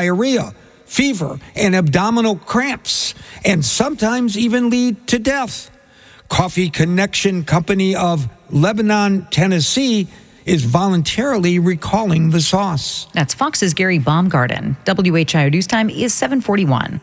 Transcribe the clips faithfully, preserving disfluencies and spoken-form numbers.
diarrhea, fever, and abdominal cramps, and sometimes even lead to death. Coffee Connection Company of Lebanon, Tennessee, is voluntarily recalling the sauce. That's Fox's Gary Baumgarten. W H I O News Time is seven forty-one.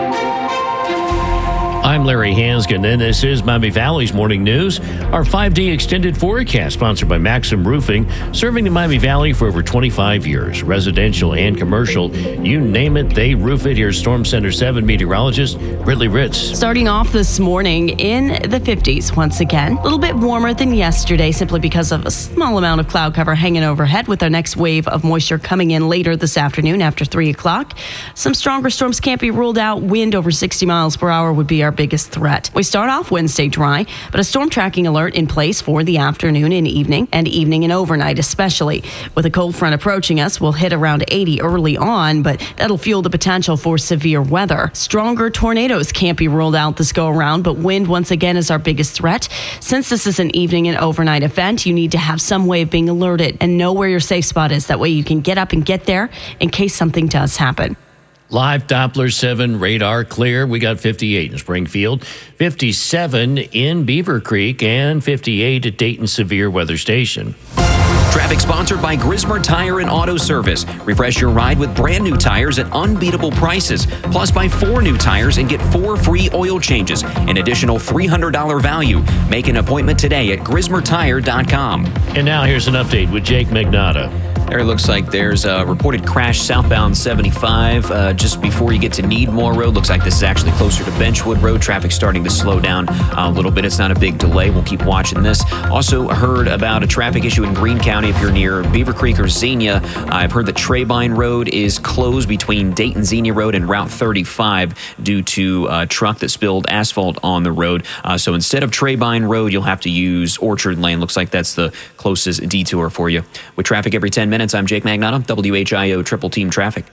I'm Larry Hansgen, and this is Miami Valley's Morning News. Our five-day extended forecast, sponsored by Maxim Roofing, serving the Miami Valley for over twenty-five years. Residential and commercial, you name it, they roof it. Here's Storm Center seven meteorologist Brittany Ritz. Starting off this morning in the fifties once again. A little bit warmer than yesterday simply because of a small amount of cloud cover hanging overhead, with our next wave of moisture coming in later this afternoon after three o'clock. Some stronger storms can't be ruled out. Wind over sixty miles per hour would be our biggest threat. We start off Wednesday dry, but a storm tracking alert in place for the afternoon and evening, and evening and overnight especially. With a cold front approaching us, we'll hit around eighty early on, but that'll fuel the potential for severe weather. Stronger tornadoes can't be ruled out this go around, but wind once again is our biggest threat. Since this is an evening and overnight event, you need to have some way of being alerted and know where your safe spot is. That way you can get up and get there in case something does happen. Live Doppler seven, radar clear. We got fifty-eight in Springfield, fifty-seven in Beaver Creek, and fifty-eight at Dayton Severe Weather Station. Traffic sponsored by Grismer Tire and Auto Service. Refresh your ride with brand new tires at unbeatable prices. Plus, buy four new tires and get four free oil changes. An additional three hundred dollars value. Make an appointment today at grismer tire dot com. And now here's an update with Jake Magnotta. There it looks like there's a reported crash southbound seventy-five uh, just before you get to Needmore Road. Looks like this is actually closer to Benchwood Road. Traffic starting to slow down a little bit. It's not a big delay. We'll keep watching this. Also heard about a traffic issue in Greene County if you're near Beaver Creek or Xenia. I've heard that Treybine Road is closed between Dayton Xenia Road and Route thirty-five due to a truck that spilled asphalt on the road. Uh, so instead of Treybine Road, you'll have to use Orchard Lane. Looks like that's the closest detour for you. With traffic every ten minutes, I'm Jake Magnotta, W H I O Triple Team Traffic.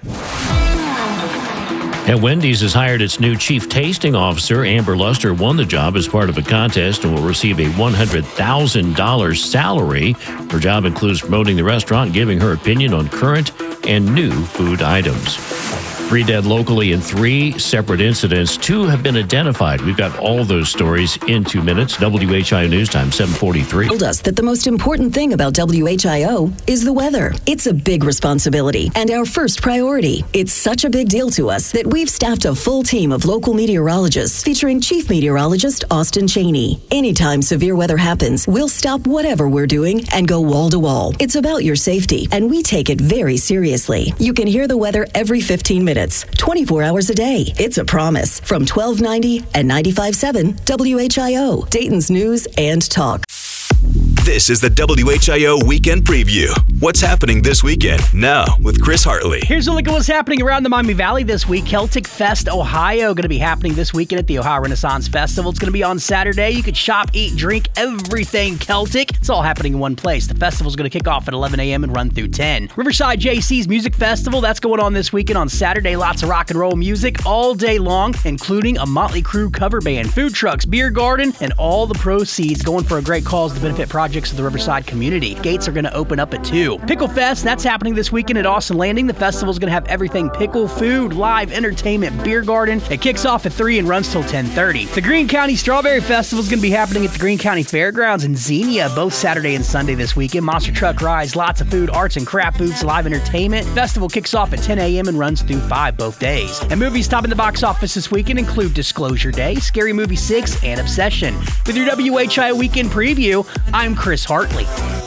And Wendy's has hired its new chief tasting officer. Amber Luster won the job as part of a contest and will receive a one hundred thousand dollars salary. Her job includes promoting the restaurant and giving her opinion on current and new food items. Three dead locally in three separate incidents. Two have been identified. We've got all those stories in two minutes. W H I O News Time, seven forty-three. Told us that the most important thing about W H I O is the weather. It's a big responsibility and our first priority. It's such a big deal to us that we've staffed a full team of local meteorologists featuring Chief Meteorologist Austin Cheney. Anytime severe weather happens, we'll stop whatever we're doing and go wall to wall. It's about your safety, and we take it very seriously. You can hear the weather every fifteen minutes. twenty-four hours a day. It's a promise. From twelve ninety and ninety-five point seven W H I O, Dayton's News and Talk. This is the W H I O Weekend Preview. What's happening this weekend? Now with Chris Hartley. Here's a look at what's happening around the Miami Valley this week. Celtic Fest Ohio going to be happening this weekend at the Ohio Renaissance Festival. It's going to be on Saturday. You can shop, eat, drink, everything Celtic. It's all happening in one place. The festival's going to kick off at eleven a.m. and run through ten. Riverside J C's Music Festival, that's going on this weekend on Saturday. Lots of rock and roll music all day long, including a Motley Crue cover band, food trucks, beer garden, and all the proceeds going for a great cause to benefit projects of the Riverside community. Gates are going to open up at two. Pickle Fest, that's happening this weekend at Austin Landing. The festival's going to have everything pickle, food, live entertainment, beer garden. It kicks off at three and runs till ten thirty. The Greene County Strawberry Festival is going to be happening at the Greene County Fairgrounds in Xenia, both Saturday and Sunday this weekend. Monster truck rides, lots of food, arts and craft booths, live entertainment. Festival kicks off at ten a.m. and runs through five both days. And movies topping the box office this weekend include Disclosure Day, Scary Movie six, and Obsession. With your W H I O Weekend Preview, I'm Chris Hartley.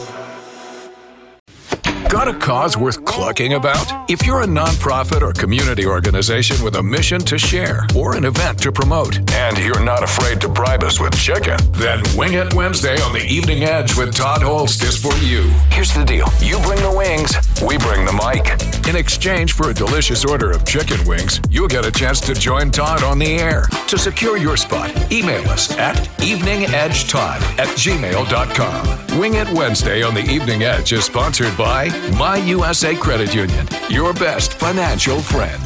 Got a cause worth clucking about? If you're a nonprofit or community organization with a mission to share or an event to promote, and you're not afraid to bribe us with chicken, then Wing It Wednesday on the Evening Edge with Todd Holst is for you. Here's the deal. You bring the wings, we bring the mic. In exchange for a delicious order of chicken wings, you'll get a chance to join Todd on the air. To secure your spot, email us at eveningedgetodd at gmail dot com. Wing It Wednesday on the Evening Edge is sponsored by My U S A Credit Union, your best financial friend.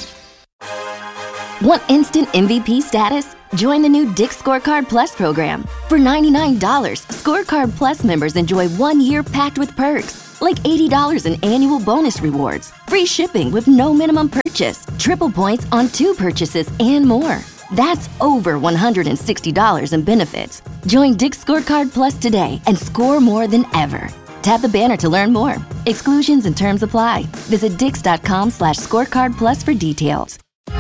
Want instant M V P status? Join the new Dick's Scorecard Plus program. For ninety-nine dollars, Scorecard Plus members enjoy one year packed with perks, like eighty dollars in annual bonus rewards, free shipping with no minimum purchase, triple points on two purchases, and more. That's over one hundred sixty dollars in benefits. Join Dick's Scorecard Plus today and score more than ever. Tap the banner to learn more. Exclusions and terms apply. Visit dix.com slash scorecard plus for details.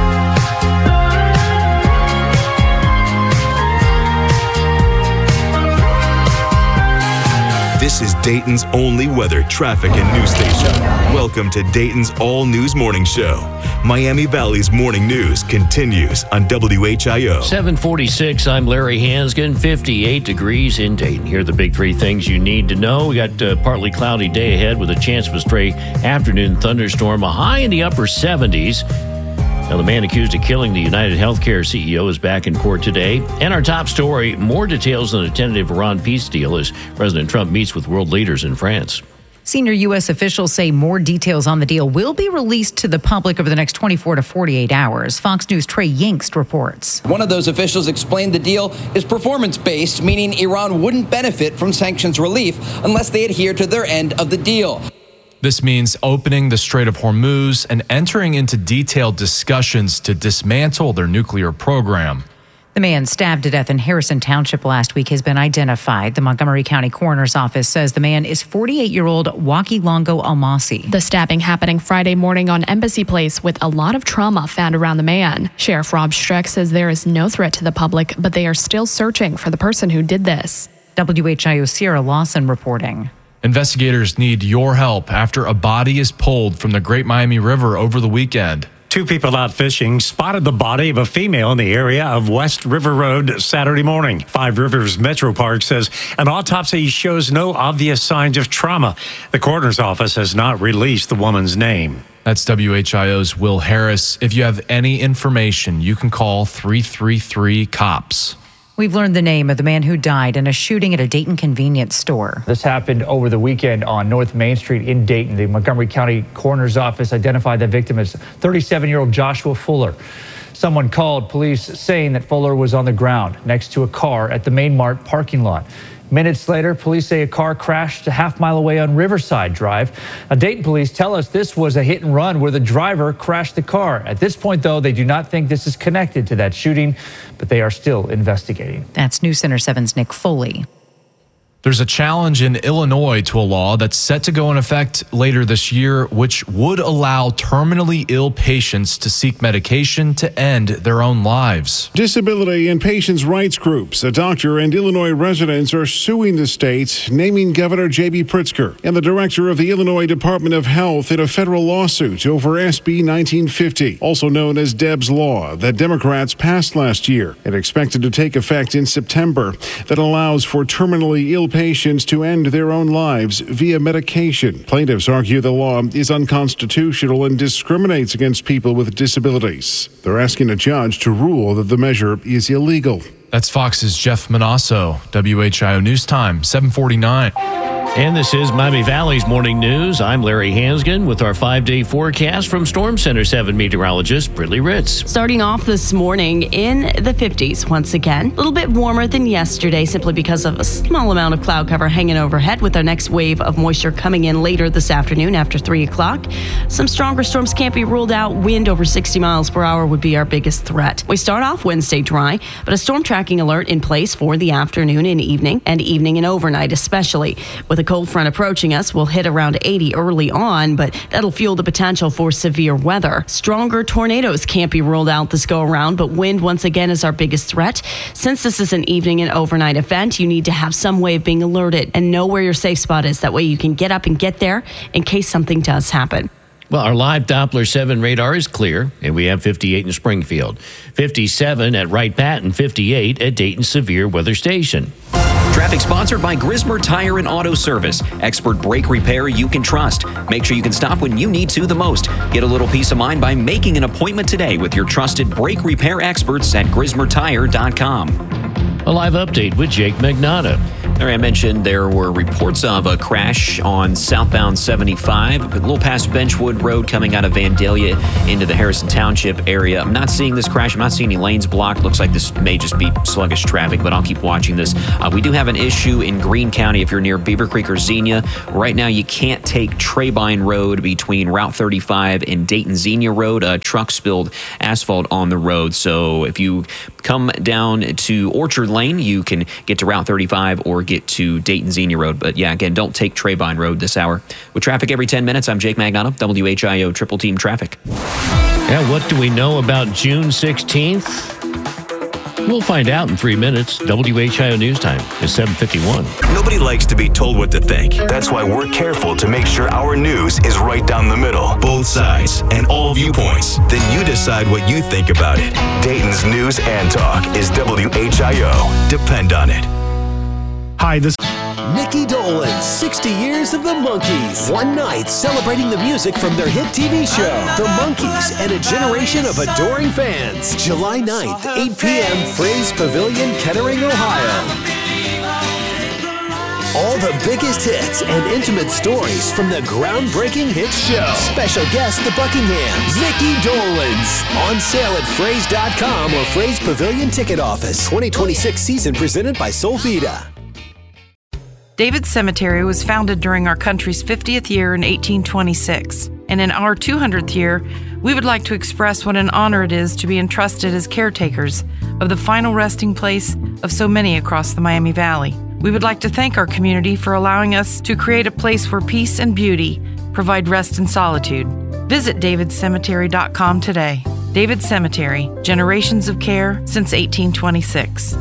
This is Dayton's only weather, traffic, and news station. Welcome to Dayton's All News Morning Show. Miami Valley's morning news continues on W H I O. seven forty-six, I'm Larry Hansgen, fifty-eight degrees in Dayton. Here are the big three things you need to know. We got a partly cloudy day ahead with a chance of a stray afternoon thunderstorm, a high in the upper seventies. Now, the man accused of killing the United Healthcare C E O is back in court today. And our top story, more details on a tentative Iran peace deal as President Trump meets with world leaders in France. Senior U S officials say more details on the deal will be released to the public over the next twenty-four to forty-eight hours. Fox News' Trey Yingst reports. One of those officials explained the deal is performance-based, meaning Iran wouldn't benefit from sanctions relief unless they adhere to their end of the deal. This means opening the Strait of Hormuz and entering into detailed discussions to dismantle their nuclear program. The man stabbed to death in Harrison Township last week has been identified. The Montgomery County Coroner's Office says the man is forty-eight-year-old Waki Longo Almasi. The stabbing happening Friday morning on Embassy Place with a lot of trauma found around the man. Sheriff Rob Streck says there is no threat to the public, but they are still searching for the person who did this. W H I O Sierra Lawson reporting. Investigators need your help after a body is pulled from the Great Miami River over the weekend. Two people out fishing spotted the body of a female in the area of West River Road Saturday morning. Five Rivers Metro Park says an autopsy shows no obvious signs of trauma. The coroner's office has not released the woman's name. That's W H I O's Will Harris. If you have any information, you can call three three three COPS. We've learned the name of the man who died in a shooting at a Dayton convenience store. This happened over the weekend on North Main Street in Dayton. The Montgomery County Coroner's Office identified the victim as thirty-seven-year-old Joshua Fuller. Someone called police saying that Fuller was on the ground next to a car at the Main Mart parking lot. Minutes later, police say a car crashed a half mile away on Riverside Drive. Now, Dayton police tell us this was a hit and run where the driver crashed the car. At this point, though, they do not think this is connected to that shooting, but they are still investigating. That's News Center seven's Nick Foley. There's a challenge in Illinois to a law that's set to go in effect later this year, which would allow terminally ill patients to seek medication to end their own lives. Disability and patients' rights groups, a doctor, and Illinois residents are suing the state, naming Governor J B Pritzker and the director of the Illinois Department of Health in a federal lawsuit over S B nineteen fifty, also known as Debs Law, that Democrats passed last year and expected to take effect in September, that allows for terminally ill patients to end their own lives via medication. Plaintiffs argue the law is unconstitutional and discriminates against people with disabilities. They're asking a judge to rule that the measure is illegal. That's Fox's Jeff Manasso. W H I O News Time, seven forty-nine. And this is Miami Valley's Morning News. I'm Larry Hansgen with our five-day forecast from Storm Center seven meteorologist Brittany Ritz. Starting off this morning in the fifties once again. A little bit warmer than yesterday simply because of a small amount of cloud cover hanging overhead with our next wave of moisture coming in later this afternoon after three o'clock. Some stronger storms can't be ruled out. Wind over sixty miles per hour would be our biggest threat. We start off Wednesday dry, but a storm tracking alert in place for the afternoon and evening, and evening and overnight especially. With a cold front approaching us, we'll hit around eighty early on, but that'll fuel the potential for severe weather. Stronger tornadoes can't be ruled out this go around, but wind once again is our biggest threat. Since this is an evening and overnight event, you need to have some way of being alerted and know where your safe spot is. That way you can get up and get there in case something does happen. Well, our live Doppler seven radar is clear, and we have fifty-eight in Springfield, fifty-seven at Wright Pat, and fifty-eight at Dayton Severe Weather Station. Traffic sponsored by Grismer Tire and Auto Service. Expert brake repair you can trust. Make sure you can stop when you need to the most. Get a little peace of mind by making an appointment today with your trusted brake repair experts at grismer tire dot com. A live update with Jake Magnotta. There, I mentioned there were reports of a crash on southbound seventy-five, a little past Benchwood Road coming out of Vandalia into the Harrison Township area. I'm not seeing this crash. I'm not seeing any lanes blocked. Looks like this may just be sluggish traffic, but I'll keep watching this. Uh, we do have an issue in Greene County if you're near Beaver Creek or Xenia. Right now, you can't take Trebine Road between Route thirty-five and Dayton-Xenia Road. A truck spilled asphalt on the road. So if you come down to Orchard Lane, you can get to Route thirty-five or get to Dayton-Xenia Road. But yeah, again, don't take Trebine Road this hour. With traffic every ten minutes, I'm Jake Magnotta, W H I O Triple Team Traffic. Yeah, what do we know about June sixteenth? We'll find out in three minutes. W H I O News Time is seven fifty-one. Nobody likes to be told what to think. That's why we're careful to make sure our news is right down the middle, both sides, and all viewpoints. Then you decide what you think about it. Dayton's News and Talk is W H I O. Depend on it. Hi, this Mickey Dolenz, sixty years of the Monkees. One night celebrating the music from their hit T V show, The Monkees, and a generation of adoring fans. July ninth, eight p.m., Fraze Pavilion, Kettering, Ohio. All the biggest hits and intimate stories from the groundbreaking hit show. Special guest, the Buckinghams, Mickey Dolenz. On sale at fraze dot com or Fraze Pavilion Ticket Office. twenty twenty-six season presented by Solvita. David's Cemetery was founded during our country's fiftieth year in eighteen twenty-six. And in our two hundredth year, we would like to express what an honor it is to be entrusted as caretakers of the final resting place of so many across the Miami Valley. We would like to thank our community for allowing us to create a place where peace and beauty provide rest and solitude. Visit david cemetery dot com today. David's Cemetery, generations of care since eighteen twenty-six.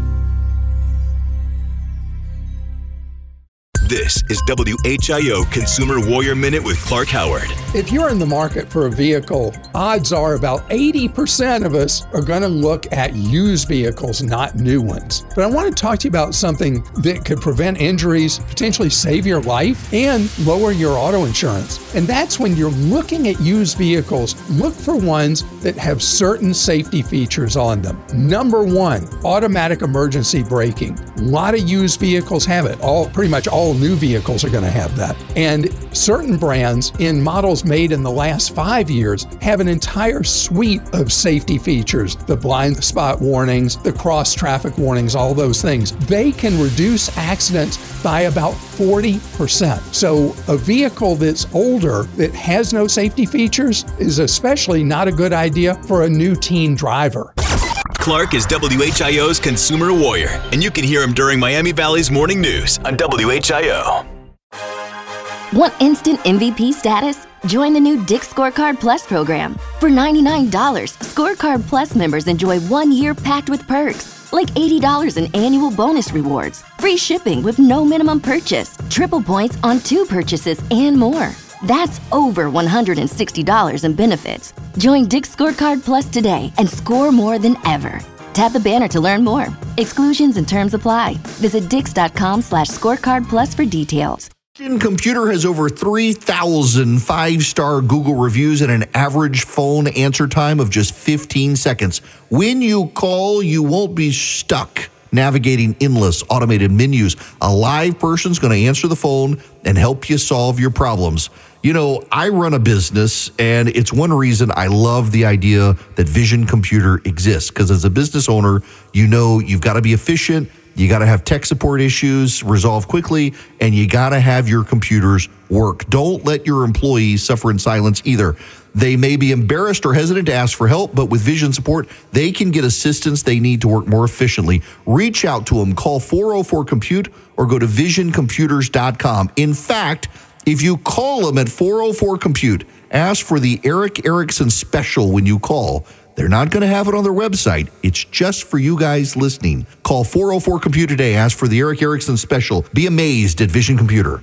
This is W H I O Consumer Warrior Minute with Clark Howard. If you're in the market for a vehicle, odds are about eighty percent of us are going to look at used vehicles, not new ones. But I want to talk to you about something that could prevent injuries, potentially save your life, and lower your auto insurance. And that's when you're looking at used vehicles, look for ones that have certain safety features on them. Number one, automatic emergency braking. A lot of used vehicles have it. All pretty much all new vehicles are going to have that. And certain brands in models made in the last five years have an entire suite of safety features. The blind spot warnings, the cross traffic warnings, all those things. They can reduce accidents by about forty percent. So a vehicle that's older that has no safety features is especially not a good idea for a new teen driver. Clark is W H I O's Consumer Warrior, and you can hear him during Miami Valley's Morning News on W H I O. Want instant M V P status? Join the new Dick's Scorecard Plus program. For ninety-nine dollars, Scorecard Plus members enjoy one year packed with perks, like eighty dollars in annual bonus rewards, free shipping with no minimum purchase, triple points on two purchases, and more. That's over one hundred sixty dollars in benefits. Join Dick's Scorecard Plus today and score more than ever. Tap the banner to learn more. Exclusions and terms apply. Visit dix.com slash scorecard plus for details. Vision Computer has over three thousand five-star Google reviews and an average phone answer time of just fifteen seconds. When you call, you won't be stuck navigating endless automated menus. A live person's going to answer the phone and help you solve your problems. You know, I run a business, and it's one reason I love the idea that Vision Computer exists, because as a business owner, you know you've got to be efficient, you got to have tech support issues resolved quickly, and you got to have your computers work. Don't let your employees suffer in silence either. They may be embarrassed or hesitant to ask for help, but with Vision support, they can get assistance they need to work more efficiently. Reach out to them. Call four oh four compute or go to vision computers dot com. In fact, if you call them at four oh four compute, ask for the Eric Erickson special when you call. They're not going to have it on their website. It's just for you guys listening. Call four oh four compute today. Ask for the Eric Erickson special. Be amazed at Vision Computer.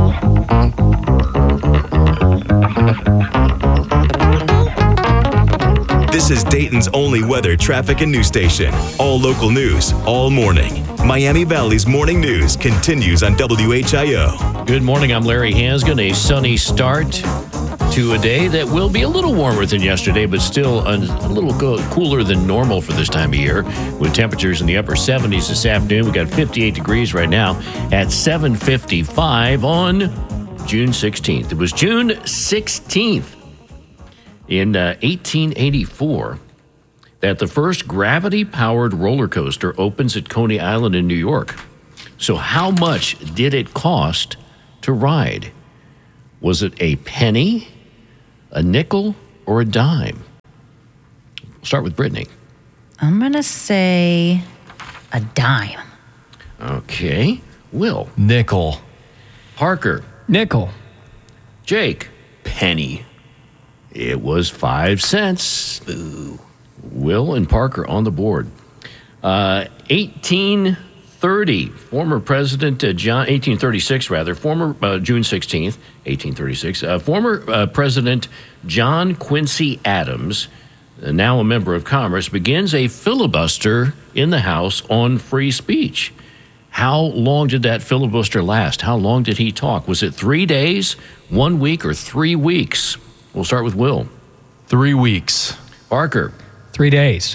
This is Dayton's only weather, traffic, and news station. All local news, all morning. Miami Valley's Morning News continues on W H I O. Good morning. I'm Larry Hansgen. A sunny start to a day that will be a little warmer than yesterday, but still a, a little co- cooler than normal for this time of year, with temperatures in the upper seventies this afternoon. We got fifty-eight degrees right now at seven fifty-five on June sixteenth. It was June sixteenth in uh, eighteen eighty-four that the first gravity-powered roller coaster opens at Coney Island in New York. So how much did it cost to ride? Was it a penny, a nickel, or a dime? We'll start with Brittany. I'm going to say a dime. Okay. Will. Nickel. Parker. Nickel. Jake. Penny. It was five cents. Boo. Will and Parker on the board. Uh, eighteen thirty, former President uh, John, eighteen thirty-six rather, former uh, June sixteenth, eighteen thirty-six, uh, former uh, President John Quincy Adams, uh, now a member of Congress, begins a filibuster in the House on free speech. How long did that filibuster last? How long did he talk? Was it three days, one week, or three weeks? We'll start with Will. Three weeks. Parker. Three days.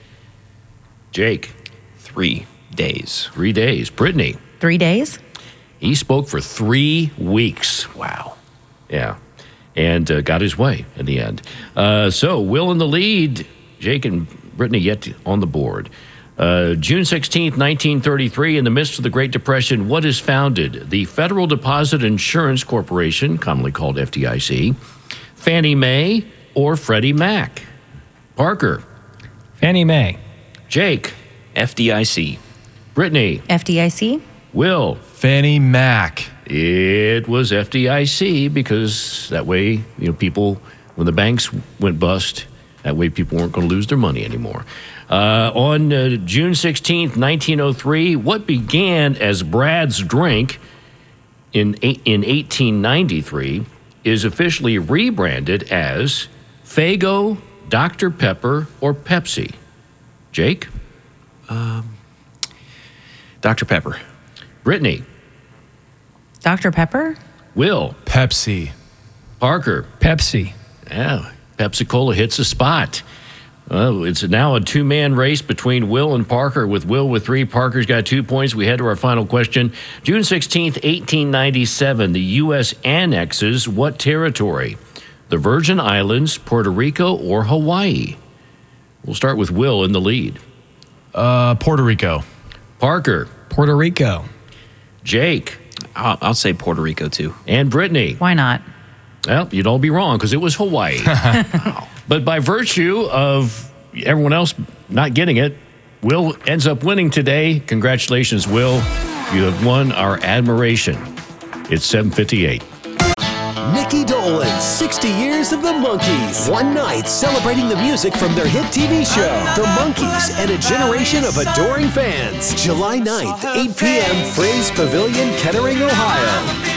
Jake. Three days. Three days. Brittany. Three days? He spoke for three weeks. Wow. Yeah. And uh, got his way in the end. Uh, so, Will in the lead. Jake and Brittany yet on the board. Uh, June sixteenth, nineteen thirty-three, in the midst of the Great Depression, what is founded? The Federal Deposit Insurance Corporation, commonly called F D I C, Fannie Mae, or Freddie Mac? Parker. Fannie Mae. Jake. F D I C. Brittany. F D I C. Will. Fannie Mac. It was F D I C because that way, you know, people, when the banks went bust, that way people weren't going to lose their money anymore. Uh, on uh, June sixteenth, nineteen oh three, what began as Brad's Drink in, in eighteen ninety-three is officially rebranded as Faygo, Doctor Pepper, or Pepsi? Jake? Um, Doctor Pepper. Brittany? Doctor Pepper? Will? Pepsi. Parker? Pepsi. Yeah, Pepsi-Cola hits a spot. Well, it's now a two-man race between Will and Parker, with Will with three. Parker's got two points. We head to our final question. June sixteenth, eighteen ninety-seven, the U S annexes what territory? The Virgin Islands, Puerto Rico, or Hawaii? We'll start with Will in the lead. Uh, Puerto Rico. Parker. Puerto Rico. Jake. I'll, I'll say Puerto Rico, too. And Brittany. Why not? Well, you'd all be wrong because it was Hawaii. But by virtue of everyone else not getting it, Will ends up winning today. Congratulations, Will. You have won our admiration. It's seven fifty-eight. Mickey Dolenz, sixty years of the Monkees. One night celebrating the music from their hit T V show, The Monkees, and a generation of adoring fans. July ninth, eight p.m., Fraze Pavilion, Kettering, Ohio.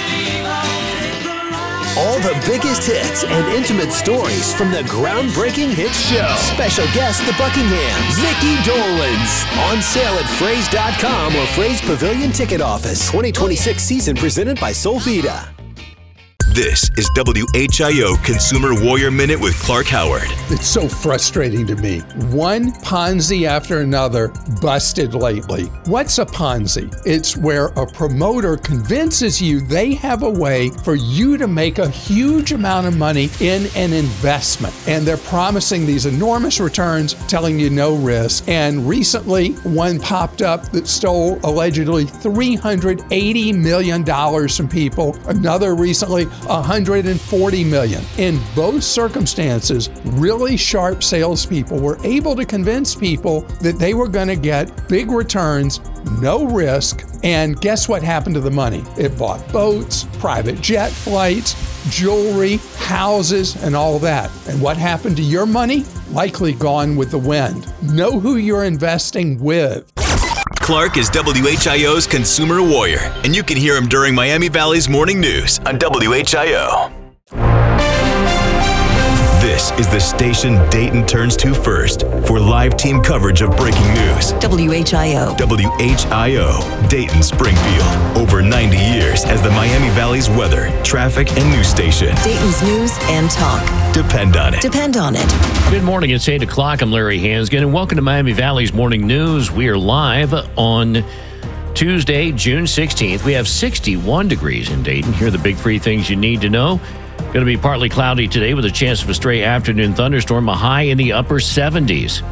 All the biggest hits and intimate stories from the groundbreaking hit show. Special guest, the Buckinghams, Mickey Dolenz. On sale at Fraze dot com or Fraze Pavilion Ticket Office. twenty twenty-six season presented by Solvita. This is W H I O Consumer Warrior Minute with Clark Howard. It's so frustrating to me. One Ponzi after another busted lately. What's a Ponzi? It's where a promoter convinces you they have a way for you to make a huge amount of money in an investment. And they're promising these enormous returns, telling you no risk. And recently, one popped up that stole allegedly three hundred eighty million dollars from people. Another recently, one hundred forty million dollars. In both circumstances, really sharp salespeople were able to convince people that they were going to get big returns, no risk, and guess what happened to the money? It bought boats, private jet flights, jewelry, houses, and all that. And what happened to your money? Likely gone with the wind. Know who you're investing with. Clark is W H I O's Consumer Warrior, and you can hear him during Miami Valley's Morning News on W H I O. This is the station Dayton turns to first for live team coverage of breaking news. W H I O. W H I O, Dayton Springfield. Over ninety years as the Miami Valley's weather, traffic, and news station. Dayton's news and talk. Depend on it. Depend on it. Good morning. It's eight o'clock. I'm Larry Hansgen, and welcome to Miami Valley's Morning News. We are live on Tuesday, June sixteenth. We have sixty-one degrees in Dayton. Here are the big three things you need to know. Going to be partly cloudy today with a chance of a stray afternoon thunderstorm, a high in the upper seventies.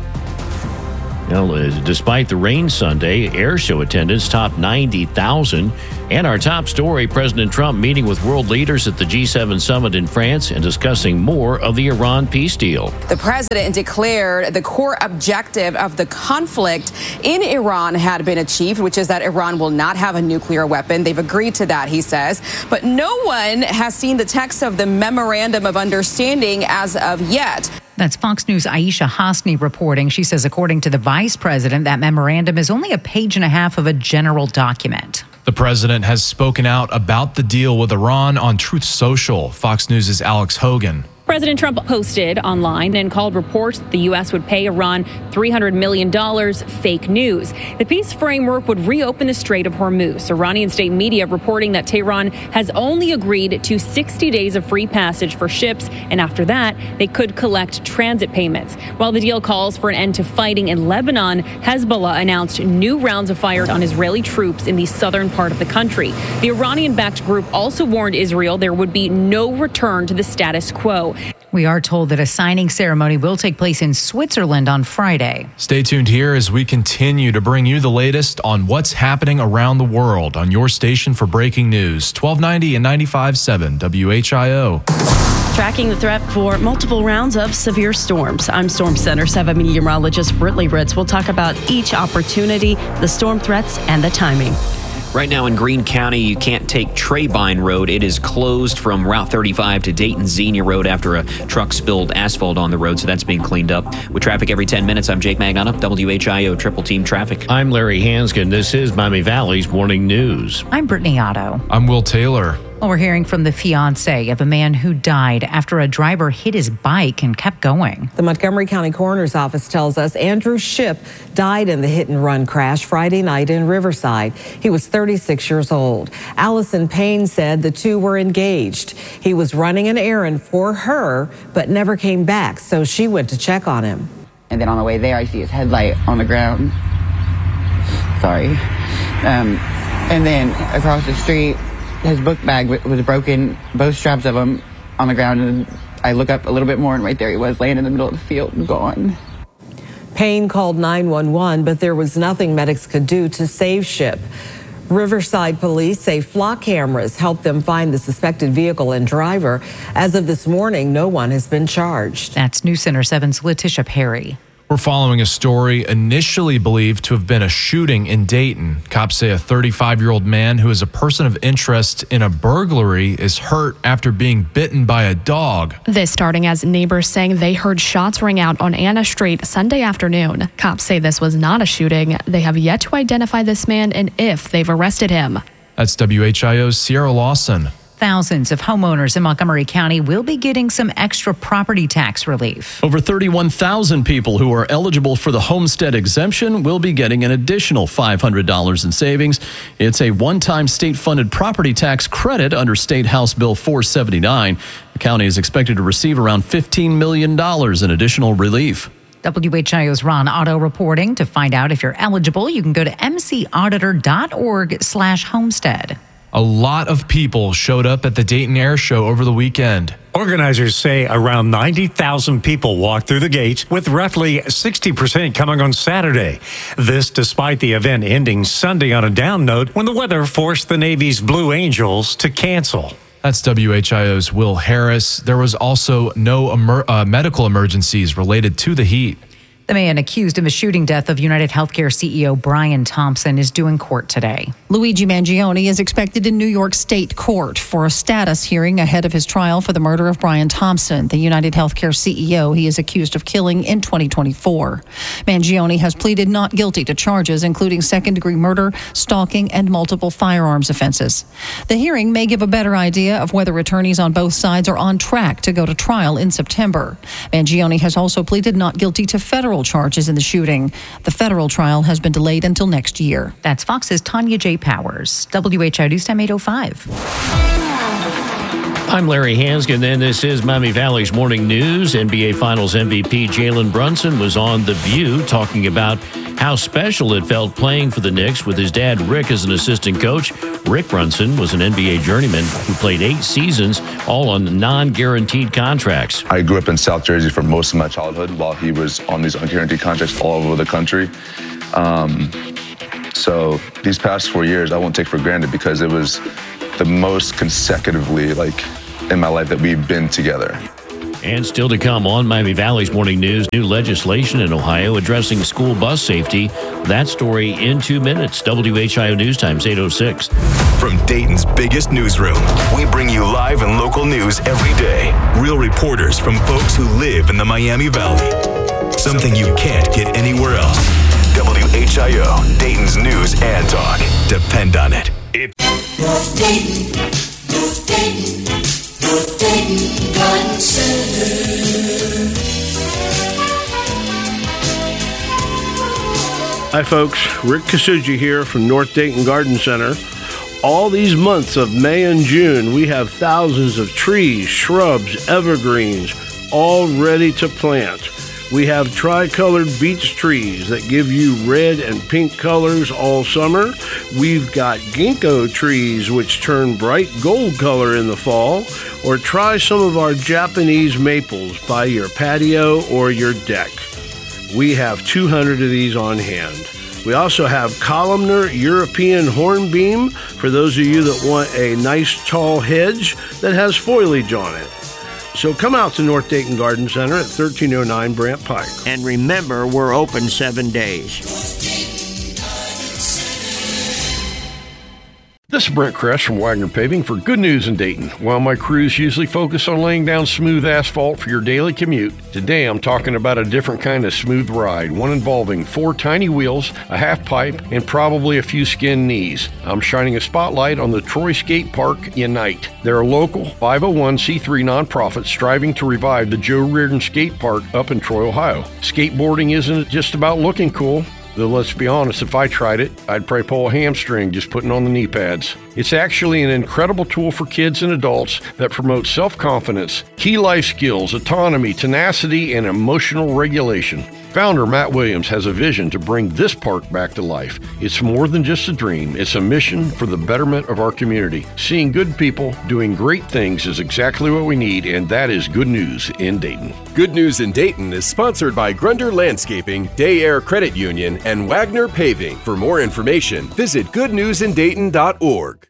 Well, uh, despite the rain Sunday, air show attendance topped ninety thousand. And our top story, President Trump meeting with world leaders at the G seven summit in France and discussing more of the Iran peace deal. The president declared the core objective of the conflict in Iran had been achieved, which is that Iran will not have a nuclear weapon. They've agreed to that, he says. But no one has seen the text of the memorandum of understanding as of yet. That's Fox News' Aisha Hosni reporting. She says, according to the vice president, that memorandum is only a page and a half of a general document. The president has spoken out about the deal with Iran on Truth Social. Fox News' Alex Hogan. President Trump posted online and called reports that the U S would pay Iran three hundred million dollars fake news. The peace framework would reopen the Strait of Hormuz. Iranian state media reporting that Tehran has only agreed to sixty days of free passage for ships, and after that, they could collect transit payments. While the deal calls for an end to fighting in Lebanon, Hezbollah announced new rounds of fire on Israeli troops in the southern part of the country. The Iranian-backed group also warned Israel there would be no return to the status quo. We are told that a signing ceremony will take place in Switzerland on Friday. Stay tuned here as we continue to bring you the latest on what's happening around the world on your station for breaking news. twelve ninety and ninety-five point seven W H I O. Tracking the threat for multiple rounds of severe storms. I'm Storm Center seven meteorologist Britley Ritz. We'll talk about each opportunity, the storm threats, and the timing. Right now in Greene County, you can't take Treybine Road. It is closed from Route thirty-five to Dayton Xenia Road after a truck spilled asphalt on the road, so that's being cleaned up. With traffic every ten minutes, I'm Jake Magana, W H I O Triple Team Traffic. I'm Larry Hansgen. This is Miami Valley's Morning News. I'm Brittany Otto. I'm Will Taylor. Well, we're hearing from the fiance of a man who died after a driver hit his bike and kept going. The Montgomery County Coroner's Office tells us Andrew Ship died in the hit-and-run crash Friday night in Riverside. He was thirty-six years old. Allison Payne said the two were engaged. He was running an errand for her, but never came back, so she went to check on him. And then on the way there, I see his headlight on the ground. Sorry. Um, and then across the street, his book bag was broken, both straps of them on the ground, and I look up a little bit more, and right there he was, laying in the middle of the field and gone. Payne called nine one one, but there was nothing medics could do to save Ship. Riverside police say flock cameras helped them find the suspected vehicle and driver. As of this morning, no one has been charged. That's News Center seven's Letitia Perry. We're following a story initially believed to have been a shooting in Dayton. Cops say a thirty-five-year-old man who is a person of interest in a burglary is hurt after being bitten by a dog. This starting as neighbors saying they heard shots ring out on Anna Street Sunday afternoon. Cops say this was not a shooting. They have yet to identify this man and if they've arrested him. That's W H I O's Sierra Lawson. Thousands of homeowners in Montgomery County will be getting some extra property tax relief. Over thirty-one thousand people who are eligible for the homestead exemption will be getting an additional five hundred dollars in savings. It's a one-time state-funded property tax credit under State House Bill four seventy-nine. The county is expected to receive around fifteen million dollars in additional relief. W H I O's Ron Otto reporting. To find out if you're eligible, you can go to m c auditor dot org slash homestead. A lot of people showed up at the Dayton Air Show over the weekend. Organizers say around ninety thousand people walked through the gates, with roughly sixty percent coming on Saturday. This despite the event ending Sunday on a down note when the weather forced the Navy's Blue Angels to cancel. That's W H I O's Will Harris. There was also no emer- uh, medical emergencies related to the heat. The man accused of the shooting death of United Healthcare C E O Brian Thompson is due in court today. Luigi Mangione is expected in New York State Court for a status hearing ahead of his trial for the murder of Brian Thompson, the United Healthcare C E O he is accused of killing in twenty twenty-four. Mangione has pleaded not guilty to charges including second-degree murder, stalking, and multiple firearms offenses. The hearing may give a better idea of whether attorneys on both sides are on track to go to trial in September. Mangione has also pleaded not guilty to federal charges in the shooting. The federal trial has been delayed until next year. That's Fox's Tanya J. Powers. W H I News Time eight oh five. I'm Larry Hanskin, and this is Miami Valley's Morning News. N B A Finals M V P Jalen Brunson was on The View talking about how special it felt playing for the Knicks with his dad, Rick, as an assistant coach. Rick Brunson was an N B A journeyman who played eight seasons, all on non-guaranteed contracts. I grew up in South Jersey for most of my childhood while he was on these unguaranteed contracts all over the country. Um, so these past four years, I won't take for granted because it was the most consecutively, like, in my life that we've been together. And still to come on Miami Valley's Morning News, new legislation in Ohio addressing school bus safety. That story in two minutes. W H I O News Times eight oh six. From Dayton's biggest newsroom, we bring you live and local news every day. Real reporters from folks who live in the Miami Valley. Something you can't get anywhere else. W H I O, Dayton's news and talk. Depend on it. It- North Dayton, North Dayton, North Dayton Garden Center. Hi folks, Rick Kasuji here from North Dayton Garden Center. All these months of May and June, we have thousands of trees, shrubs, evergreens, all ready to plant. We have tri-colored beech trees that give you red and pink colors all summer. We've got ginkgo trees which turn bright gold color in the fall. Or try some of our Japanese maples by your patio or your deck. We have two hundred of these on hand. We also have columnar European hornbeam for those of you that want a nice tall hedge that has foliage on it. So come out to North Dayton Garden Center at thirteen oh nine Brant Pike. And remember, we're open seven days. This is Brent Kress from Wagner Paving for Good News in Dayton. While my crews usually focus on laying down smooth asphalt for your daily commute, today I'm talking about a different kind of smooth ride, one involving four tiny wheels, a half pipe, and probably a few skinned knees. I'm shining a spotlight on the Troy Skate Park Unite. They're a local five oh one c three nonprofit striving to revive the Joe Reardon Skate Park up in Troy, Ohio. Skateboarding isn't just about looking cool. Though let's be honest, if I tried it, I'd probably pull a hamstring just putting on the knee pads. It's actually an incredible tool for kids and adults that promotes self-confidence, key life skills, autonomy, tenacity, and emotional regulation. Founder Matt Williams has a vision to bring this park back to life. It's more than just a dream. It's a mission for the betterment of our community. Seeing good people doing great things is exactly what we need, and that is good news in Dayton. Good News in Dayton is sponsored by Grunder Landscaping, Day Air Credit Union, and Wagner Paving. For more information, visit good news in dayton dot org.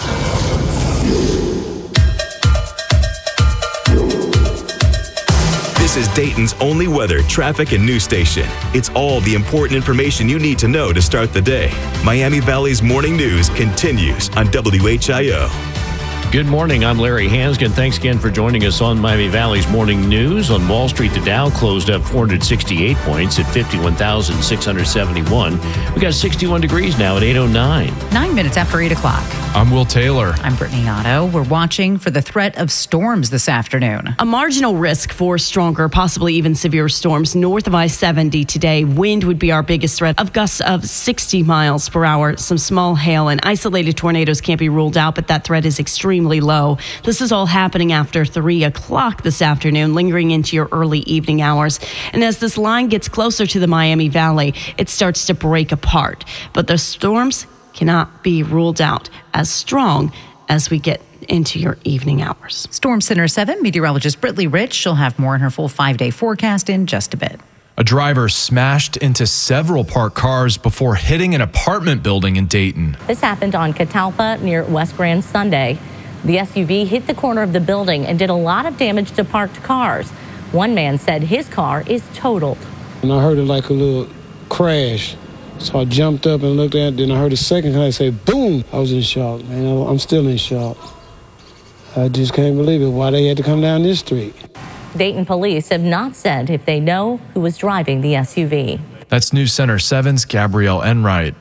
This is Dayton's only weather, traffic, and news station. It's all the important information you need to know to start the day. Miami Valley's Morning News continues on W H I O. Good morning. I'm Larry Hanskin. Thanks again for joining us on Miami Valley's Morning News. On Wall Street, the Dow closed up four hundred sixty-eight points at fifty-one thousand six hundred seventy-one. We got sixty-one degrees now at eight oh nine. Nine minutes after eight o'clock. I'm Will Taylor. I'm Brittany Otto. We're watching for the threat of storms this afternoon. A marginal risk for stronger, possibly even severe storms north of I seventy today. Wind would be our biggest threat of gusts of sixty miles per hour. Some small hail and isolated tornadoes can't be ruled out, but that threat is extremely low. This is all happening after three o'clock this afternoon, lingering into your early evening hours. And as this line gets closer to the Miami Valley, it starts to break apart. But the storms cannot be ruled out as strong as we get into your evening hours. Storm Center seven meteorologist Brittany Rich. She'll have more in her full five-day forecast in just a bit. A driver smashed into several parked cars before hitting an apartment building in Dayton. This happened on Catalpa near West Grand Sunday. The S U V hit the corner of the building and did a lot of damage to parked cars. One man said his car is totaled. and I heard it like a little crash. So I jumped up and looked at it, then I heard a second kind of say, boom! I was in shock, man. I'm still in shock. I just can't believe it, why they had to come down this street. Dayton police have not said if they know who was driving the S U V. That's News Center seven's Gabrielle Enright.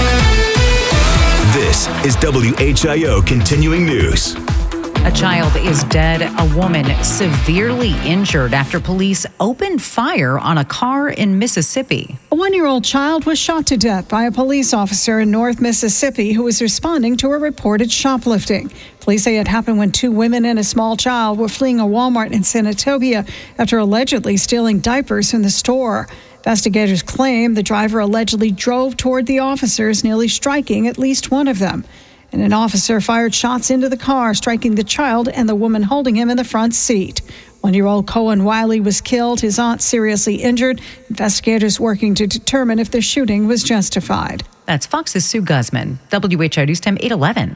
This is W H I O Continuing News. A child is dead, a woman severely injured after police opened fire on a car in Mississippi. A one-year-old child was shot to death by a police officer in North Mississippi who was responding to a reported shoplifting. Police say it happened when two women and a small child were fleeing a Walmart in Senatobia after allegedly stealing diapers in the store. Investigators claim the driver allegedly drove toward the officers, nearly striking at least one of them. And an officer fired shots into the car, striking the child and the woman holding him in the front seat. One-year-old Cohen Wiley was killed, his aunt seriously injured. Investigators working to determine if the shooting was justified. That's Fox's Sue Guzman. W H I O News Time eight eleven.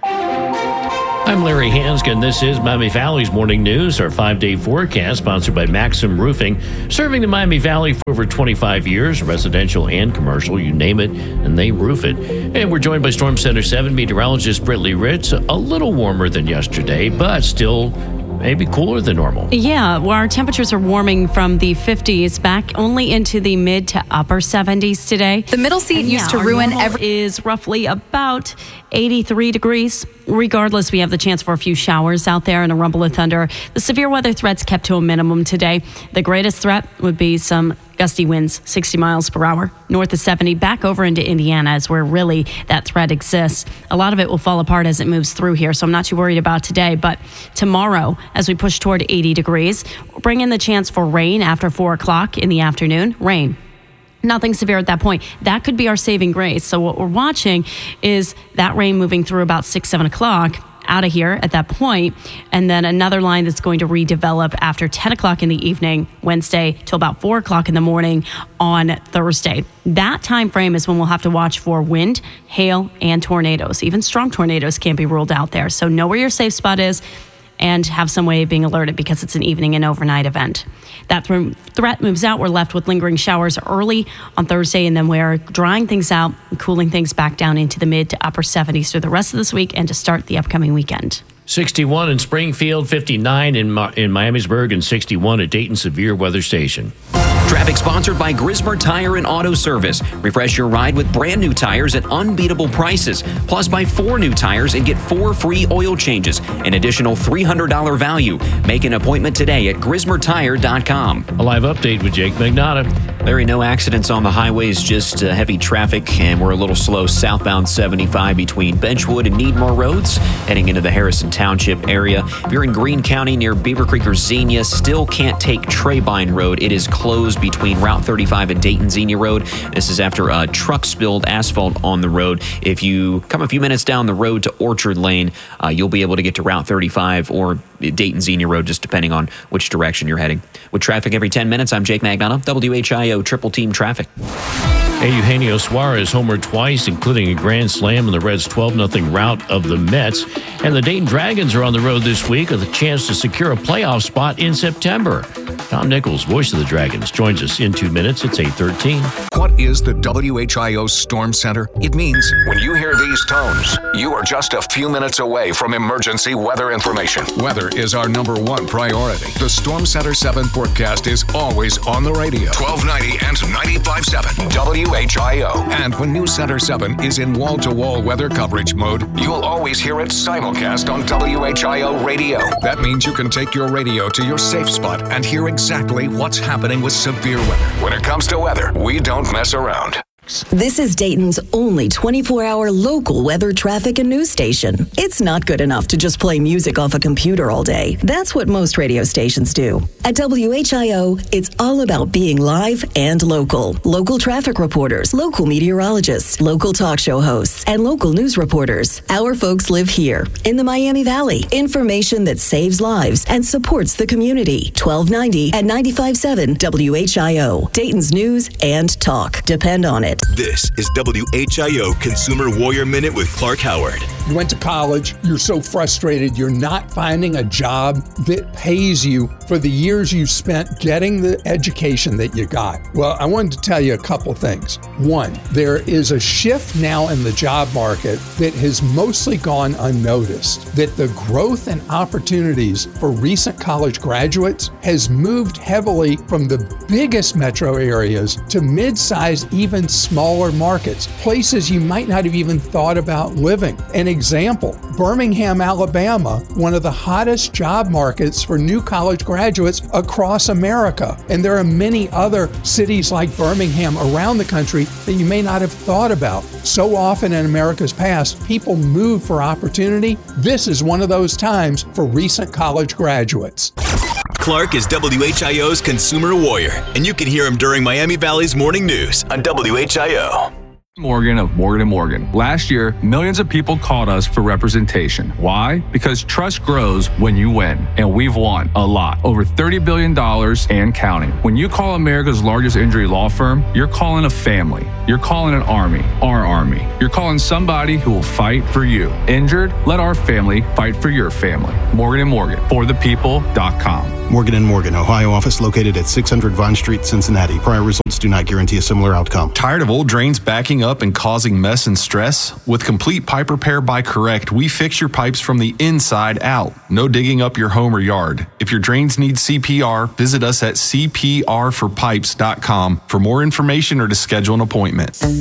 I'm Larry Hanskin. This is Miami Valley's Morning News, our five-day forecast sponsored by Maxim Roofing, serving the Miami Valley for over twenty-five years, residential and commercial, you name it, and they roof it. And we're joined by Storm Center seven meteorologist Brittany Ritz. A little warmer than yesterday, but still maybe cooler than normal. Yeah, well, our temperatures are warming from the fifties back only into the mid to upper seventies today. The middle seat and used yeah, to ruin every is roughly about eighty-three degrees. Regardless, we have the chance for a few showers out there and a rumble of thunder. The severe weather threat's kept to a minimum today. The greatest threat would be some gusty winds, sixty miles per hour, north of seventy, back over into Indiana is where really that threat exists. A lot of it will fall apart as it moves through here, so I'm not too worried about today. But tomorrow, as we push toward eighty degrees, we'll bring in the chance for rain after four o'clock in the afternoon. Rain. Nothing severe at that point. That could be our saving grace. So what we're watching is that rain moving through about six, seven o'clock out of here at that point, and then another line that's going to redevelop after ten o'clock in the evening, Wednesday, till about four o'clock in the morning on Thursday. That time frame is when we'll have to watch for wind, hail, and tornadoes. Even strong tornadoes can't be ruled out there. So know where your safe spot is and have some way of being alerted because it's an evening and overnight event. That th- threat moves out. We're left with lingering showers early on Thursday, and then we're drying things out and cooling things back down into the mid to upper seventies through the rest of this week and to start the upcoming weekend. sixty-one in Springfield, fifty-nine in, Ma- in Miamisburg, and sixty-one at Dayton Severe Weather Station. Traffic sponsored by Grismer Tire and Auto Service. Refresh your ride with brand new tires at unbeatable prices. Plus, buy four new tires and get four free oil changes. An additional three hundred dollars value. Make an appointment today at grismer tire dot com. A live update with Jake Magnotta. Larry, no accidents on the highways, just uh, heavy traffic, and we're a little slow southbound seventy-five between Benchwood and Needmore Roads, heading into the Harrison Township area. If you're in Greene County near Beaver Creek or Xenia, still can't take Treybine Road. It is closed between Route thirty-five and Dayton Xenia Road. This is after a truck spilled asphalt on the road. If you come a few minutes down the road to Orchard Lane, uh, you'll be able to get to Route thirty-five or Dayton Xenia Road, just depending on which direction you're heading. With traffic every ten minutes, I'm Jake Magnotta, W H I O Triple Team Traffic. Hey, Eugenio Suarez homered twice, including a grand slam in the Reds' twelve nothing rout of the Mets. And the Dayton Dragons are on the road this week with a chance to secure a playoff spot in September. Tom Nichols, voice of the Dragons, joins us in two minutes. It's eight thirteen. What is the W H I O Storm Center? It means when you hear these tones, you are just a few minutes away from emergency weather information. Weather is our number one priority. The Storm Center seven forecast is always on the radio. twelve ninety and ninety-five point seven W H I O. And when News Center seven is in wall-to-wall weather coverage mode, you'll always hear it simulcast on W H I O radio. That means you can take your radio to your safe spot and hear exactly what's happening with severe weather. When it comes to weather, we don't mess around. This is Dayton's only twenty-four hour local weather, traffic, and news station. It's not good enough to just play music off a computer all day. That's what most radio stations do. At W H I O, it's all about being live and local. Local traffic reporters, local meteorologists, local talk show hosts, and local news reporters. Our folks live here in the Miami Valley. Information that saves lives and supports the community. twelve ninety and ninety-five point seven W H I O. Dayton's news and talk. Depend on it. This is W H I O Consumer Warrior Minute with Clark Howard. You went to college, you're so frustrated, you're not finding a job that pays you for the years you spent getting the education that you got? Well, I wanted to tell you a couple things. One, there is a shift now in the job market that has mostly gone unnoticed, that the growth and opportunities for recent college graduates has moved heavily from the biggest metro areas to mid-sized, even smaller markets, places you might not have even thought about living. An example, Birmingham, Alabama, one of the hottest job markets for new college graduates across America. And there are many other cities like Birmingham around the country that you may not have thought about. So often in America's past, people move for opportunity. This is one of those times for recent college graduates. Clark is W H I O's consumer warrior, and you can hear him during Miami Valley's morning news on W H I O. Morgan of Morgan and Morgan. Last year, millions of people called us for representation. Why? Because trust grows when you win, and we've won a lot. Over thirty billion dollars and counting. When you call America's largest injury law firm, you're calling a family. You're calling an army, our army. You're calling somebody who will fight for you. Injured? Let our family fight for your family. Morgan and Morgan, for the people dot com. Morgan and Morgan, Ohio office located at six hundred Vine Street, Cincinnati. Prior results do not guarantee a similar outcome. Tired of old drains backing up and causing mess and stress? With Complete Pipe Repair by Correct, we fix your pipes from the inside out. No digging up your home or yard. If your drains need C P R, visit us at C P R for pipes dot com for more information or to schedule an appointment.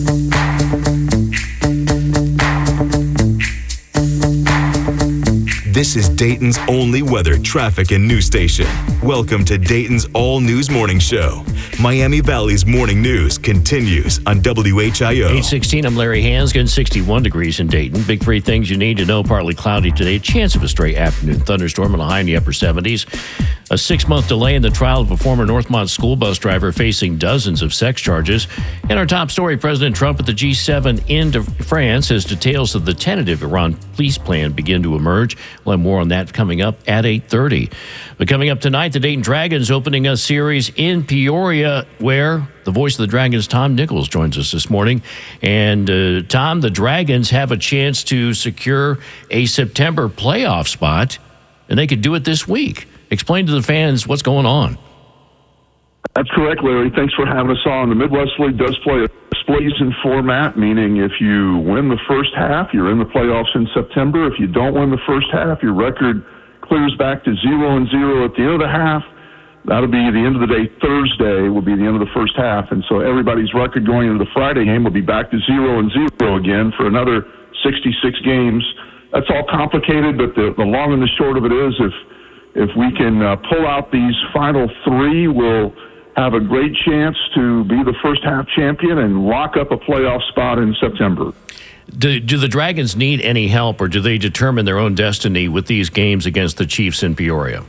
This is Dayton's only weather, traffic, and news station. Welcome to Dayton's All News Morning Show. Miami Valley's morning news continues on W H I O. eight sixteen, I'm Larry Hansgen, sixty-one degrees in Dayton. Big three things you need to know. Partly cloudy today. Chance of a stray afternoon thunderstorm and a high in the upper seventies. A six-month delay in the trial of a former Northmont school bus driver facing dozens of sex charges. And our top story, President Trump at the G seven into France as details of the tentative Iran peace plan begin to emerge. We'll have more on that coming up at eight thirty. But coming up tonight, the Dayton Dragons opening a series in Peoria where the voice of the Dragons, Tom Nichols, joins us this morning. And uh, Tom, the Dragons have a chance to secure a September playoff spot, and they could do it this week. Explain to the fans what's going on. That's correct, Larry. Thanks for having us on. The Midwest League does play a split-season format, meaning if you win the first half, you're in the playoffs in September. If you don't win the first half, your record clears back to zero and zero at the end of the half. That'll be the end of the day. Thursday will be the end of the first half. And so everybody's record going into the Friday game will be back to zero and zero again for another sixty-six games. That's all complicated, but the, the long and the short of it is if If we can uh, pull out these final three, we'll have a great chance to be the first half champion and lock up a playoff spot in September. Do, do the Dragons need any help, or do they determine their own destiny with these games against the Chiefs in Peoria?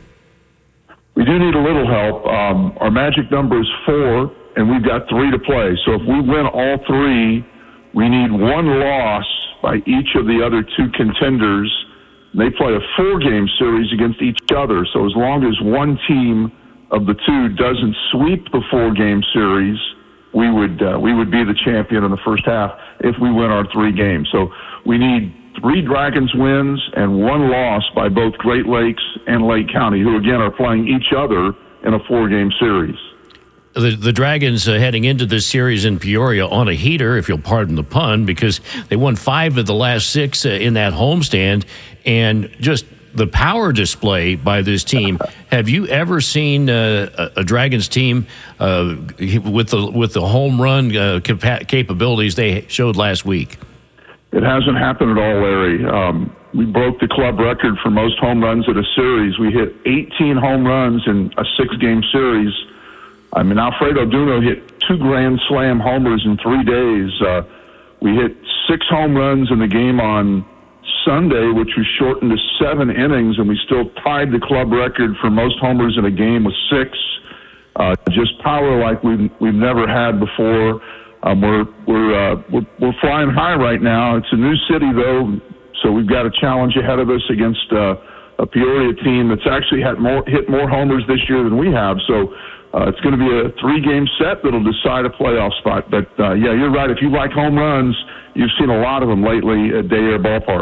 We do need a little help. Um, our magic number is four, and we've got three to play. So if we win all three, we need one loss by each of the other two contenders. They play a four-game series against each other. So as long as one team of the two doesn't sweep the four-game series, we would uh, we would be the champion in the first half if we win our three games. So we need three Dragons wins and one loss by both Great Lakes and Lake County, who, again, are playing each other in a four-game series. The, the Dragons uh, heading into this series in Peoria on a heater, if you'll pardon the pun, because they won five of the last six uh, in that homestand, and just the power display by this team. Have you ever seen uh, a, a Dragons team uh, with the with the home run uh, capa- capabilities they showed last week? It hasn't happened at all, Larry. Um, we broke the club record for most home runs at a series. We hit eighteen home runs in a six-game series. I mean, Alfredo Duno hit two Grand Slam homers in three days. Uh, we hit six home runs in the game on Sunday, which was shortened to seven innings, and we still tied the club record for most homers in a game with six. Uh, just power like we've we've never had before. Um, we're we're, uh, we're we're flying high right now. It's a new city though, so we've got a challenge ahead of us against uh, a Peoria team that's actually had more hit more homers this year than we have. So. Uh, it's going to be a three-game set that'll decide a playoff spot. But, uh, yeah, you're right. If you like home runs, you've seen a lot of them lately at Day Air Ballpark.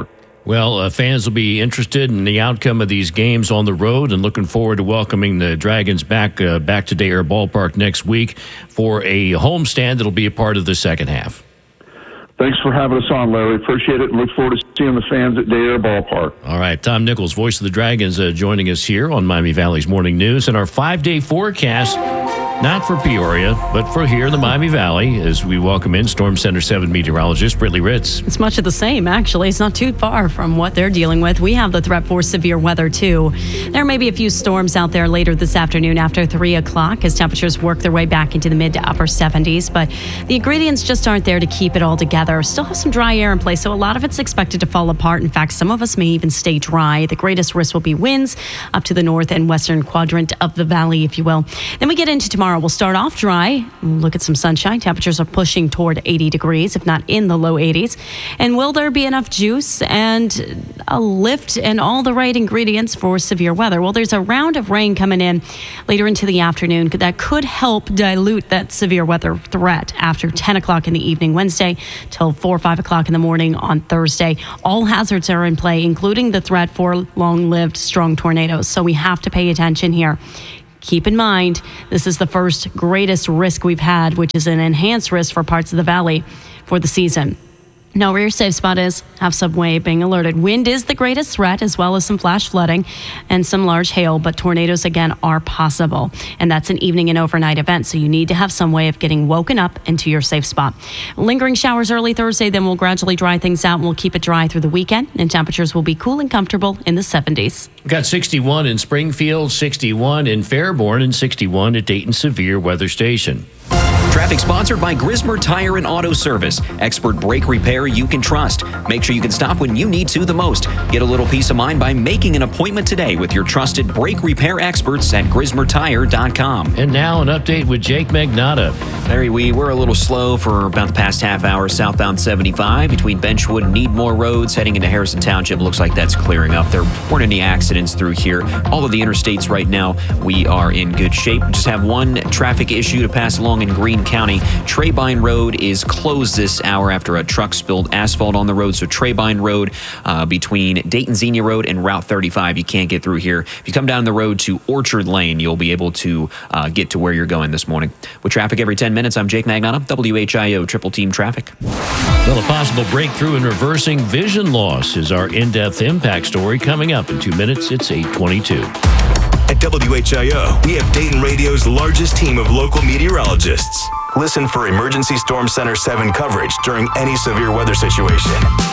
Well, uh, fans will be interested in the outcome of these games on the road and looking forward to welcoming the Dragons back uh, back to Day Air Ballpark next week for a homestand that'll be a part of the second half. Thanks for having us on, Larry. Appreciate it, and look forward to seeing the fans at Day Air Ballpark. All right, Tom Nichols, voice of the Dragons, uh, joining us here on Miami Valley's Morning News. And our five-day forecast, not for Peoria, but for here in the Miami Valley, as we welcome in Storm Center seven meteorologist Brittany Ritz. It's much of the same, actually. It's not too far from what they're dealing with. We have the threat for severe weather, too. There may be a few storms out there later this afternoon after three o'clock as temperatures work their way back into the mid to upper seventies, but the ingredients just aren't there to keep it all together. Still have some dry air in place, so a lot of it's expected to fall apart. In fact, some of us may even stay dry. The greatest risk will be winds up to the north and western quadrant of the valley, if you will. Then we get into tomorrow. We'll start off dry. Look at some sunshine. Temperatures are pushing toward eighty degrees, if not in the low eighties. And will there be enough juice and a lift and all the right ingredients for severe weather? Well, there's a round of rain coming in later into the afternoon that could help dilute that severe weather threat after ten o'clock in the evening Wednesday till four or five o'clock in the morning on Thursday. All hazards are in play, including the threat for long-lived strong tornadoes. So we have to pay attention here. Keep in mind, this is the first greatest risk we've had, which is an enhanced risk for parts of the valley for the season. Know where your safe spot is. Have some way of being alerted. Wind is the greatest threat, as well as some flash flooding and some large hail, but tornadoes, again, are possible. And that's an evening and overnight event, so you need to have some way of getting woken up into your safe spot. Lingering showers early Thursday, then we'll gradually dry things out, and we'll keep it dry through the weekend, and temperatures will be cool and comfortable in the seventies. We've got sixty-one in Springfield, sixty-one in Fairborn, and sixty-one at Dayton Severe Weather Station. Traffic sponsored by Grismer Tire and Auto Service. Expert brake repair you can trust. Make sure you can stop when you need to the most. Get a little peace of mind by making an appointment today with your trusted brake repair experts at grismer tire dot com. And now an update with Jake Magnotta. Larry, we were a little slow for about the past half hour southbound seventy-five between Benchwood and Needmore Roads heading into Harrison Township. Looks like that's clearing up. There weren't any accidents through here. All of the interstates right now, we are in good shape. We just have one traffic issue to pass along in Greene County. Treybine Road is closed this hour after a truck spilled asphalt on the road. So Treybine Road uh, between Dayton Xenia Road and Route thirty-five, you can't get through here. If you come down the road to Orchard Lane, you'll be able to uh, get to where you're going this morning. With traffic every ten minutes, I'm Jake Magnotta, W H I O Triple Team Traffic. Well, a possible breakthrough in reversing vision loss is our in-depth impact story coming up in two minutes. It's eight twenty-two. At W H I O, we have Dayton Radio's largest team of local meteorologists. Listen for Emergency Storm Center seven coverage during any severe weather situation.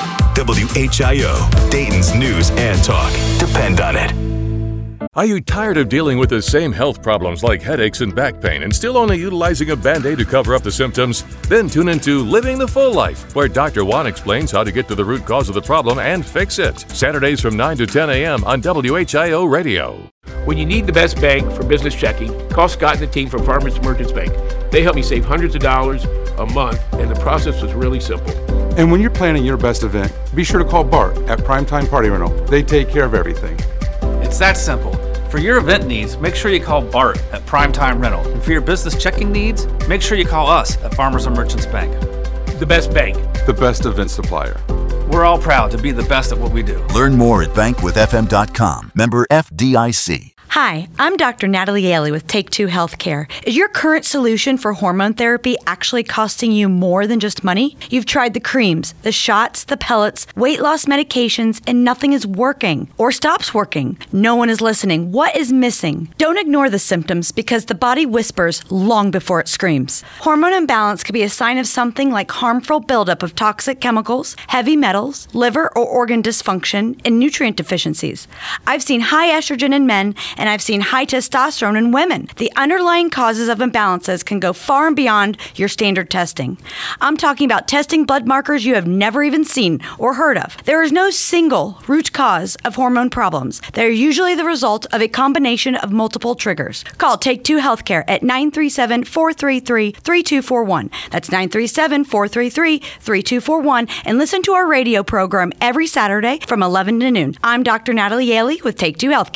W H I O, Dayton's news and talk. Depend on it. Are you tired of dealing with the same health problems like headaches and back pain and still only utilizing a Band-Aid to cover up the symptoms? Then tune into Living the Full Life, where Doctor Juan explains how to get to the root cause of the problem and fix it. Saturdays from nine to ten a.m. on W H I O Radio. When you need the best bank for business checking, call Scott and the team from Farmers Merchants Bank. They helped me save hundreds of dollars a month, and the process was really simple. And when you're planning your best event, be sure to call Bart at Primetime Party Rental. They take care of everything. It's that simple. For your event needs, make sure you call Bart at Primetime Rental. And for your business checking needs, make sure you call us at Farmers and Merchants Bank. The best bank. The best event supplier. We're all proud to be the best at what we do. Learn more at bank with f m dot com. Member F D I C. Hi, I'm Doctor Natalie Ailey with Take Two Healthcare. Is your current solution for hormone therapy actually costing you more than just money? You've tried the creams, the shots, the pellets, weight loss medications, and nothing is working or stops working. No one is listening. What is missing? Don't ignore the symptoms because the body whispers long before it screams. Hormone imbalance could be a sign of something like harmful buildup of toxic chemicals, heavy metals, liver or organ dysfunction, and nutrient deficiencies. I've seen high estrogen in men, and I've seen high testosterone in women. The underlying causes of imbalances can go far and beyond your standard testing. I'm talking about testing blood markers you have never even seen or heard of. There is no single root cause of hormone problems. They're usually the result of a combination of multiple triggers. Call Take Two Healthcare at nine three seven, four three three, three two four one. That's nine three seven, four three three, three two four one, and listen to our radio program every Saturday from eleven to noon. I'm Doctor Natalie Ailey with Take Two Healthcare.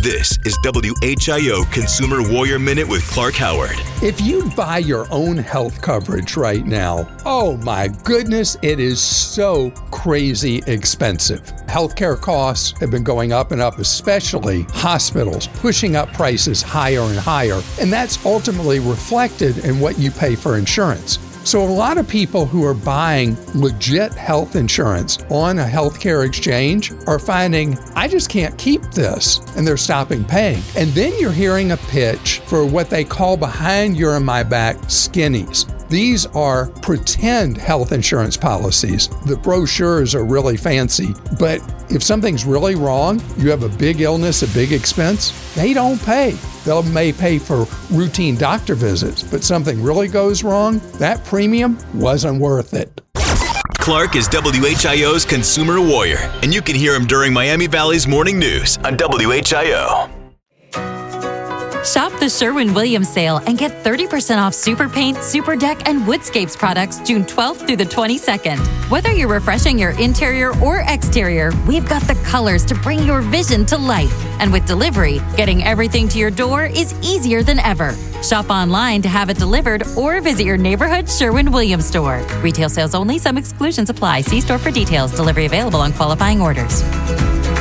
This is W H I O Consumer Warrior Minute with Clark Howard. If you buy your own health coverage right now, oh my goodness, it is so crazy expensive. Healthcare costs have been going up and up, especially hospitals, pushing up prices higher and higher, and that's ultimately reflected in what you pay for insurance. So a lot of people who are buying legit health insurance on a healthcare exchange are finding, I just can't keep this, and they're stopping paying. And then you're hearing a pitch for what they call behind your and my back skinnies. These are pretend health insurance policies. The brochures are really fancy, but if something's really wrong, you have a big illness, a big expense, they don't pay. They may pay for routine doctor visits, but something really goes wrong, that premium wasn't worth it. Clark is W H I O's Consumer Warrior, and you can hear him during Miami Valley's Morning News on W H I O. Shop the Sherwin-Williams sale and get thirty percent off Super Paint, Super Deck, and Woodscapes products June twelfth through the twenty-second. Whether you're refreshing your interior or exterior, we've got the colors to bring your vision to life. And with delivery, getting everything to your door is easier than ever. Shop online to have it delivered or visit your neighborhood Sherwin-Williams store. Retail sales only. Some exclusions apply. See store for details. Delivery available on qualifying orders.